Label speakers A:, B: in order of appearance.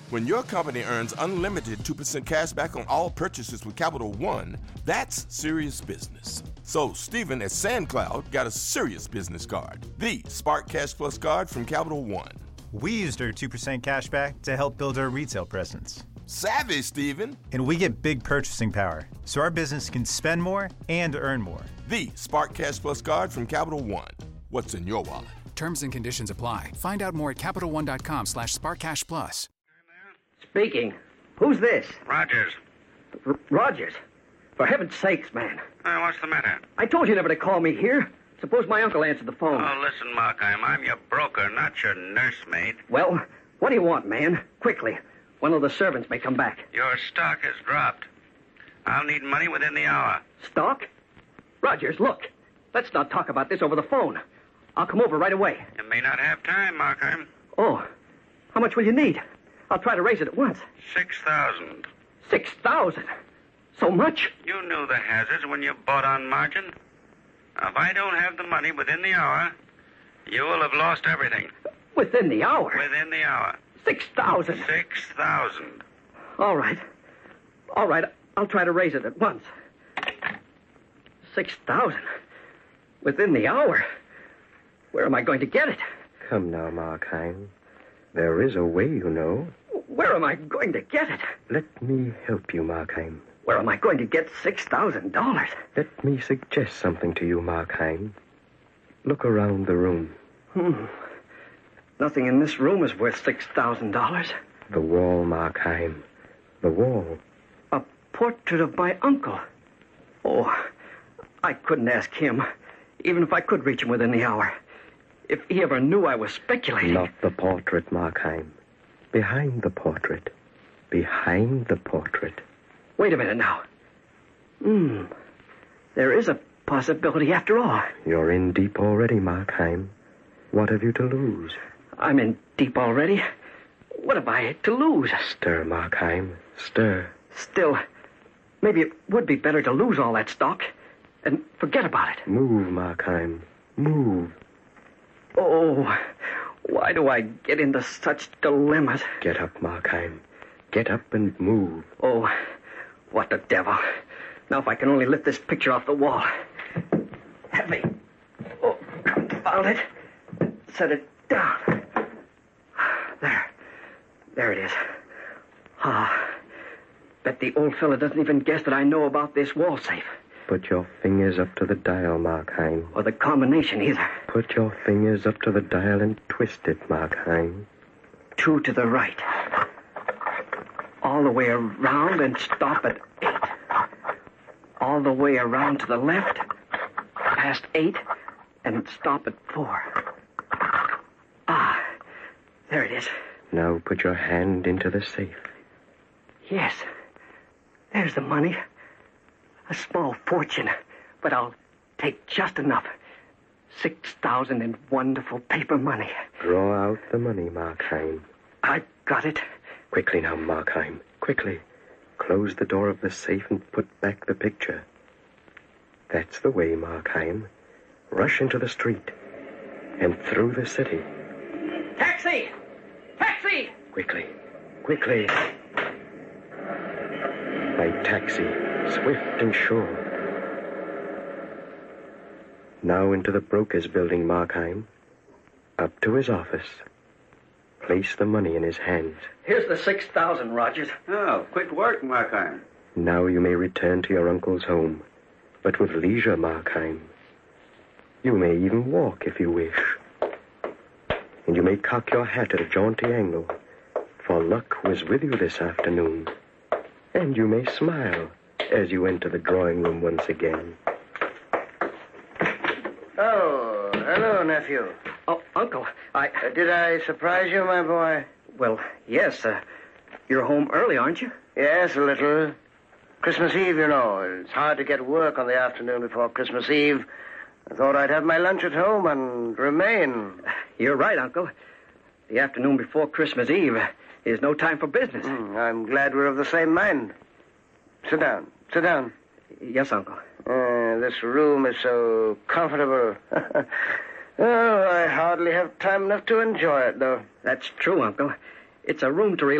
A: When your company earns unlimited 2% cash back on all purchases with Capital One, that's serious business. So Stephen at SandCloud got a serious business card, the Spark Cash Plus card from Capital One.
B: We used our 2% cash back to help build our retail presence.
A: Savvy, Stephen.
B: And we get big purchasing power, so our business can spend more and earn more.
A: The Spark Cash Plus card from Capital One. What's in your wallet?
C: Terms and conditions apply. Find out more at CapitalOne.com/SparkCashPlus.
D: Speaking. Who's this?
E: Rogers.
D: Rogers? For heaven's sakes, man.
E: What's the matter?
D: I told you never to call me here. Suppose my uncle answered the phone.
E: Oh, listen, Markheim, I'm your broker, not your nursemaid.
D: Well, what do you want, man? Quickly. One of the servants may come back.
E: Your stock has dropped. I'll need money within the hour.
D: Stock? Rogers, look. Let's not talk about this over the phone. I'll come over right away.
E: You may not have time, Markheim.
D: Oh, how much will you need? I'll try to raise it at once.
E: 6,000.
D: 6,000? So much?
E: You knew the hazards when you bought on margin. Now, if I don't have the money within the hour, you will have lost everything.
D: Within the hour?
E: Within the hour.
D: 6,000.
E: 6,000.
D: All right. All right, I'll try to raise it at once. 6,000? Within the hour? Where am I going to get it?
F: Come now, Markheim. There is a way, you know.
D: Where am I going to get it?
F: Let me help you, Markheim.
D: Where am I going to get $6,000?
F: Let me suggest something to you, Markheim. Look around the room.
D: Nothing in this room is worth $6,000.
F: The wall, Markheim. The wall.
D: A portrait of my uncle. Oh, I couldn't ask him, even if I could reach him within the hour. If he ever knew I was speculating.
F: Not the portrait, Markheim. Behind the portrait. Behind the portrait.
D: Wait a minute now. There is a possibility after all.
F: You're in deep already, Markheim. What have you to lose?
D: I'm in deep already. What have I to lose?
F: Stir, Markheim. Stir.
D: Still, maybe it would be better to lose all that stock and forget about it.
F: Move, Markheim. Move.
D: Oh, why do I get into such dilemmas?
F: Get up, Markheim. Get up and move.
D: Oh, what the devil. Now if I can only lift this picture off the wall. Heavy. Oh, confound it. Set it down. There it is. Bet the old fella doesn't even guess that I know about this wall safe.
F: Put your fingers up to the dial, Markheim.
D: Or the combination either.
F: Put your fingers up to the dial and twist it, Markheim.
D: 2 to the right. All the way around and stop at 8. All the way around to the left, past 8, and stop at 4. There it is.
F: Now put your hand into the safe.
D: Yes. There's the money. A small fortune, but I'll take just enough. 6,000 in wonderful paper money.
F: Draw out the money, Markheim.
D: I got it.
F: Quickly now, Markheim. Quickly. Close the door of the safe and put back the picture. That's the way, Markheim. Rush into the street and through the city.
D: Taxi! Taxi!
F: Quickly. Quickly. By taxi. Swift and sure. Now into the broker's building, Markheim. Up to his office. Place the money in his hands.
D: Here's the 6,000, Rogers.
E: Oh, quick work, Markheim.
F: Now you may return to your uncle's home, but with leisure, Markheim. You may even walk if you wish. And you may cock your hat at a jaunty angle, for luck was with you this afternoon. And you may smile as you enter the drawing room once again.
G: Oh, hello, nephew.
D: Oh, Uncle,
G: Did I surprise you, my boy?
D: Well, yes. You're home early, aren't you?
G: Yes, a little. Christmas Eve, you know. It's hard to get work on the afternoon before Christmas Eve. I thought I'd have my lunch at home and remain.
D: You're right, Uncle. The afternoon before Christmas Eve is no time for business.
G: I'm glad we're of the same mind. Sit down. Sit down.
D: Yes, Uncle.
G: This room is so comfortable. Oh, I hardly have time enough to enjoy it, though.
D: That's true, Uncle. It's a room to